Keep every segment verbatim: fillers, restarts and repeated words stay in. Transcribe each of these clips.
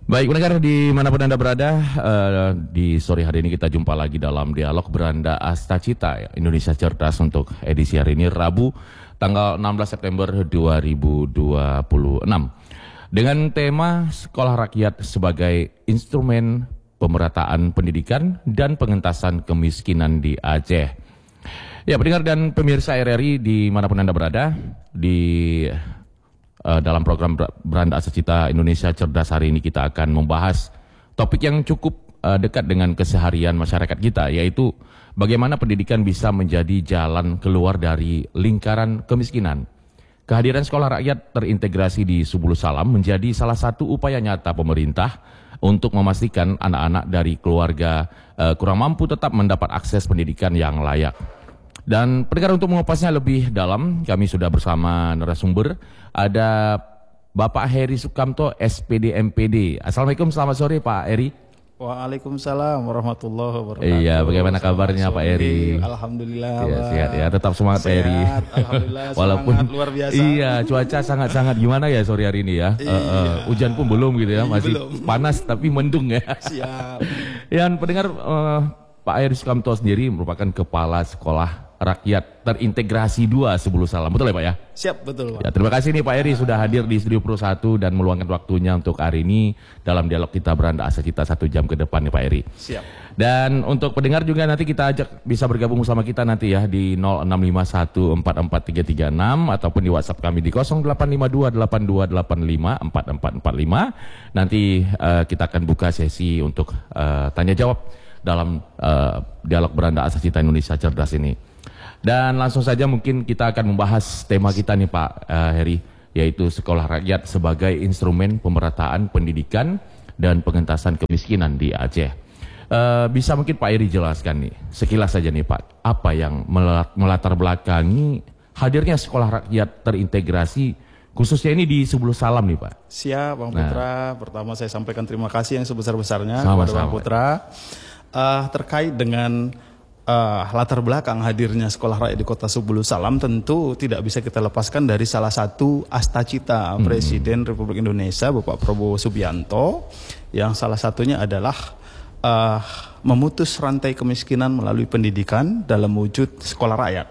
Baik, pendengar dimanapun Anda berada, uh, di sore hari ini kita jumpa lagi dalam dialog Beranda Asta Cita Indonesia Cerdas untuk edisi hari ini Rabu tanggal enam belas September dua ribu dua puluh enam dengan tema Sekolah Rakyat sebagai Instrumen Pemerataan Pendidikan dan Pengentasan Kemiskinan di Aceh. Ya, pendengar dan pemirsa R R I dimanapun Anda berada, di Uh, dalam program Beranda Asta Cita Indonesia Cerdas hari ini kita akan membahas topik yang cukup uh, dekat dengan keseharian masyarakat kita, yaitu bagaimana pendidikan bisa menjadi jalan keluar dari lingkaran kemiskinan. Kehadiran sekolah rakyat terintegrasi di Subulus Salam menjadi salah satu upaya nyata pemerintah untuk memastikan anak-anak dari keluarga uh, kurang mampu tetap mendapat akses pendidikan yang layak. Dan pendengar, untuk mengupasnya lebih dalam, kami sudah bersama narasumber. Ada Bapak Heri Sukamto, S P D M P D. Assalamualaikum, selamat sore Pak Heri. Waalaikumsalam warahmatullahi wabarakatuh. Iya, bagaimana kabarnya Pak Heri? Alhamdulillah. Ya, sehat ya, tetap semangat Pak Heri. Alhamdulillah. Walaupun semangat luar biasa. Iya, cuaca sangat-sangat gimana ya sore hari ini ya. Iya. Uh, uh, hujan pun belum gitu ya, masih belum. panas tapi mendung ya. Siap. Dan pendengar, uh, Pak Heri Sukamto sendiri merupakan Kepala Sekolah Rakyat Terintegrasi dua Subulus Salam, betul ya Pak ya? Siap, betul Pak. Ya, terima kasih nih Pak Heri sudah hadir di Studio Pro satu dan meluangkan waktunya untuk hari ini dalam dialog kita Beranda Asta Cita satu jam ke depan nih Pak Heri. Siap. Dan untuk pendengar juga nanti kita ajak bisa bergabung sama kita nanti ya di nol enam lima satu empat empat tiga tiga enam ataupun di WhatsApp kami di nol delapan lima dua delapan dua delapan lima empat empat empat lima. Nanti uh, kita akan buka sesi untuk uh, tanya jawab dalam uh, dialog Beranda Asta Cita Indonesia Cerdas ini. Dan langsung saja mungkin kita akan membahas tema kita nih Pak uh, Heri, yaitu sekolah rakyat sebagai instrumen pemerataan pendidikan dan pengentasan kemiskinan di Aceh. Uh, bisa mungkin Pak Heri jelaskan nih sekilas saja nih Pak, apa yang melatar belakangi hadirnya sekolah rakyat terintegrasi khususnya ini di Subulus Salam nih Pak. Siap Bang Putra. Nah, pertama saya sampaikan terima kasih yang sebesar-besarnya kepada Bang Putra uh, terkait dengan Uh, latar belakang hadirnya sekolah rakyat di kota Subulus Salam. Tentu tidak bisa kita lepaskan dari salah satu asta cita hmm. Presiden Republik Indonesia Bapak Prabowo Subianto, yang salah satunya adalah uh, memutus rantai kemiskinan melalui pendidikan dalam wujud sekolah rakyat.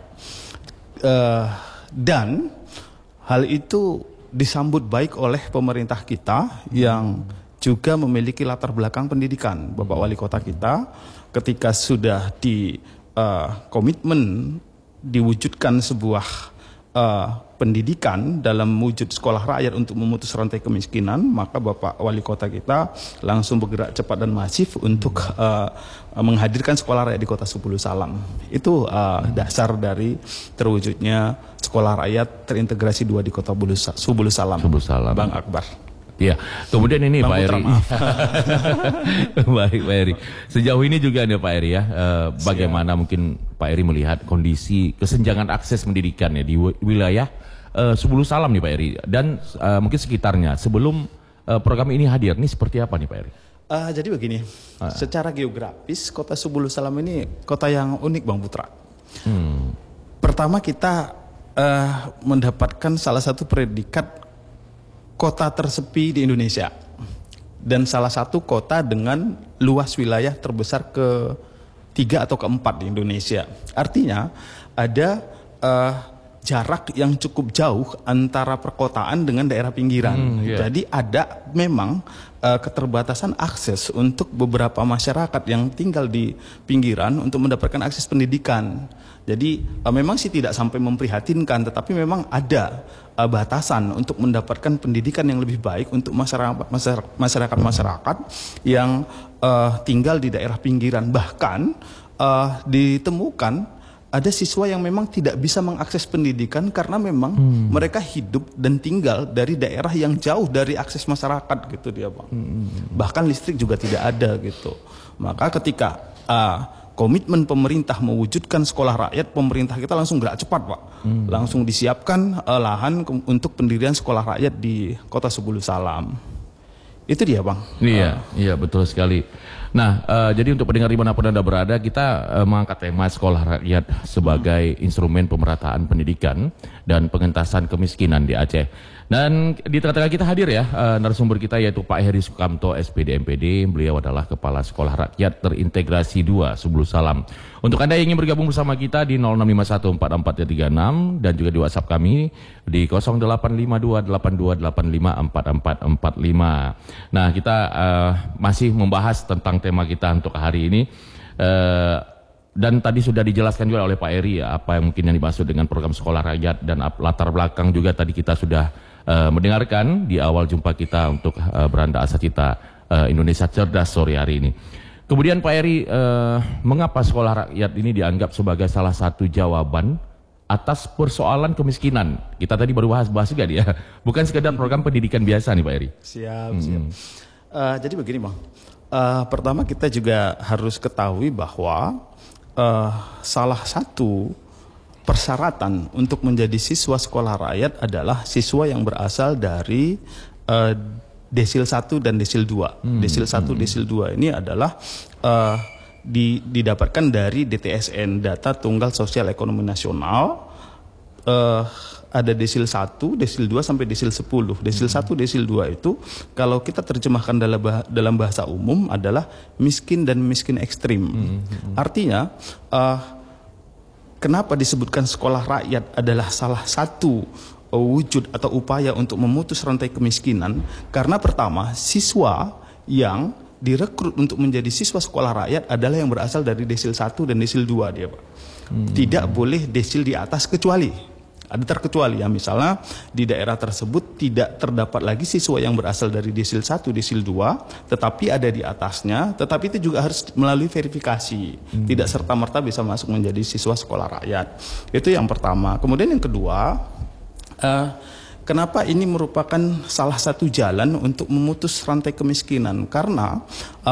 Uh, dan hal itu disambut baik oleh pemerintah kita yang juga memiliki latar belakang pendidikan. Bapak Wali Kota kita ketika sudah di uh, komitmen diwujudkan sebuah uh, pendidikan dalam wujud sekolah rakyat untuk memutus rantai kemiskinan, maka Bapak Wali Kota kita langsung bergerak cepat dan masif untuk uh, menghadirkan sekolah rakyat di kota Subulus Salam. Itu uh, dasar dari terwujudnya sekolah rakyat terintegrasi dua di kota Subulus Salam. Subulus Salam. Bang Akbar. Ya, kemudian ini Bang Pak Putra, Heri. Baik Pak Heri. Sejauh ini juga nih Pak Heri ya, eh, bagaimana mungkin Pak Heri melihat kondisi kesenjangan akses pendidikan ya di wilayah eh, Subulus Salam nih Pak Heri dan eh, mungkin sekitarnya sebelum eh, program ini hadir, nih seperti apa nih Pak Heri? Uh, jadi begini, uh. secara geografis kota Subulus Salam ini kota yang unik Bang Putra. Hmm. Pertama kita uh, mendapatkan salah satu predikat kota tersepi di Indonesia dan salah satu kota dengan luas wilayah terbesar ketiga atau keempat di Indonesia. Artinya ada uh, jarak yang cukup jauh antara perkotaan dengan daerah pinggiran. Hmm, yeah. Jadi ada memang uh, keterbatasan akses untuk beberapa masyarakat yang tinggal di pinggiran untuk mendapatkan akses pendidikan. Jadi uh, memang sih tidak sampai memprihatinkan, tetapi memang ada uh, batasan untuk mendapatkan pendidikan yang lebih baik untuk masyarakat masyarakat masyarakat yang uh, tinggal di daerah pinggiran. Bahkan uh, ditemukan ada siswa yang memang tidak bisa mengakses pendidikan karena memang hmm. mereka hidup dan tinggal dari daerah yang jauh dari akses masyarakat gitu dia Bang. Hmm. Bahkan listrik juga tidak ada gitu. Maka ketika uh, komitmen pemerintah mewujudkan sekolah rakyat, pemerintah kita langsung gerak cepat Pak. Hmm. Langsung disiapkan uh, lahan untuk pendirian sekolah rakyat di kota Subulus Salam. Itu dia Bang. Iya, uh. iya betul sekali. Nah, uh, jadi untuk pendengar dimanapun Anda berada, kita uh, mengangkat tema sekolah rakyat sebagai hmm. instrumen pemerataan pendidikan dan pengentasan kemiskinan di Aceh. Dan di tengah-tengah kita hadir ya, uh, narasumber kita yaitu Pak Heri Sukamto, S P D M P D. Beliau adalah Kepala Sekolah Rakyat Terintegrasi dua, Subulu Salam. Untuk Anda yang ingin bergabung bersama kita di nol enam lima satu empat empat tiga enam dan juga di WhatsApp kami di nol delapan lima dua delapan dua delapan lima empat empat empat lima. Nah, kita uh, masih membahas tentang tema kita untuk hari ini. Uh, Dan tadi sudah dijelaskan juga oleh Pak Heri ya, apa yang mungkin yang dimaksud dengan program sekolah rakyat dan latar belakang juga tadi kita sudah uh, mendengarkan di awal jumpa kita untuk uh, Beranda Astacita uh, Indonesia Cerdas sore hari ini. Kemudian Pak Heri, uh, mengapa sekolah rakyat ini dianggap sebagai salah satu jawaban atas persoalan kemiskinan? Kita tadi baru bahas-bahas juga dia, bukan sekedar program pendidikan biasa nih Pak Heri. Siap, hmm. siap. Uh, jadi begini Bang, uh, pertama kita juga harus ketahui bahwa Uh, salah satu persyaratan untuk menjadi siswa sekolah rakyat adalah siswa yang berasal dari uh, desil satu dan desil dua. Hmm. Desil satu, hmm. desil dua ini adalah uh, di, didapatkan dari D T S N, Data Tunggal Sosial Ekonomi Nasional. Uh, ada desil satu, desil dua sampai desil sepuluh. Desil satu, desil dua itu kalau kita terjemahkan dalam bah dalam bahasa umum adalah miskin dan miskin ekstrim. Hmm. Artinya uh, kenapa disebutkan sekolah rakyat adalah salah satu uh, wujud atau upaya untuk memutus rantai kemiskinan? Karena pertama, siswa yang direkrut untuk menjadi siswa sekolah rakyat adalah yang berasal dari desil satu dan desil dua dia, Pak. Hmm. Tidak boleh desil di atas, kecuali ada terkecuali ya, misalnya di daerah tersebut tidak terdapat lagi siswa yang berasal dari desil satu, desil dua, tetapi ada di atasnya, tetapi itu juga harus melalui verifikasi. Hmm. Tidak serta-merta bisa masuk menjadi siswa sekolah rakyat. Itu yang pertama. Kemudian yang kedua, uh, kenapa ini merupakan salah satu jalan untuk memutus rantai kemiskinan? Karena uh,